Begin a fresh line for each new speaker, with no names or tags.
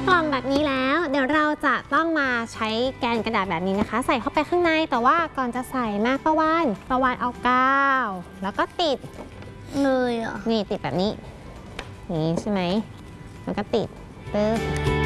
กล่องแบบนี้แล้วเดี๋ยวเราจะต้องมาใช้แกนกระดาษแบบนี้นะคะใส่เข้าไปข้างในแต่ว่าก่อนจะใส่นะประวานเอากาวแล้วก็ติด
เลยอ่ะ
นี่ติดแบบนี้นี่ใช่ไหมแล้วก็ติดปึ๊บ